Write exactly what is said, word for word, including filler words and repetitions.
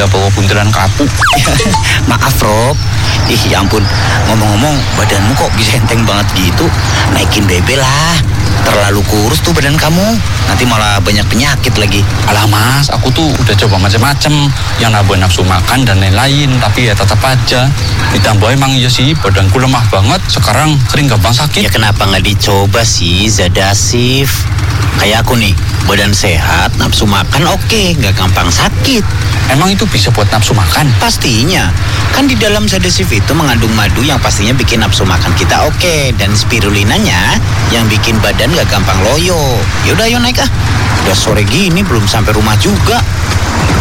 udah bawa buntelan kapuk. Maaf Rob. Ih ya ampun, ngomong-ngomong badanmu kok bisa enteng banget gitu? Naikin bebe lah. Terlalu kurus tuh badan kamu. Nanti malah banyak penyakit lagi. Alah Mas, aku tuh udah coba macam-macam, yang nambah nafsu makan dan lain-lain, tapi ya tetap aja. Ditambah emang iya sih, badanku lemah banget. Sekarang sering gampang sakit. Ya kenapa nggak dicoba sih, Zadasif? Kayak aku nih, badan sehat, nafsu makan oke, nggak gampang sakit. Emang itu bisa buat nafsu makan? Pastinya. Kan di dalam Zadasif itu mengandung madu yang pastinya bikin nafsu makan kita oke. Dan spirulinanya yang bikin badan nggak gampang loyo. Yaudah ayo naik ah. Udah sore gini belum sampai rumah juga.